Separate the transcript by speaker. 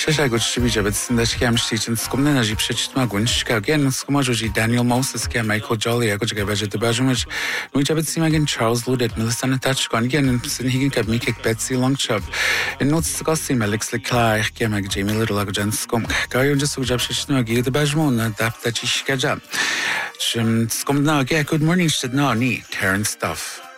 Speaker 1: Shasha good to be jabit in the scam stage and scum energy pitched magunch again scumajoji Daniel Moses came Michael Jolly I could get budget the Bajumage which I would see again Charles Ludit Millicent touch gone again and he can me kick Betsy Longchop and notes the costume Alex Leclerc came like Jamie Little Lagojan scum Gayo just so job Shishnogi the Bajmon that Shishkaja scum now again good morning should now need Terrence stuff.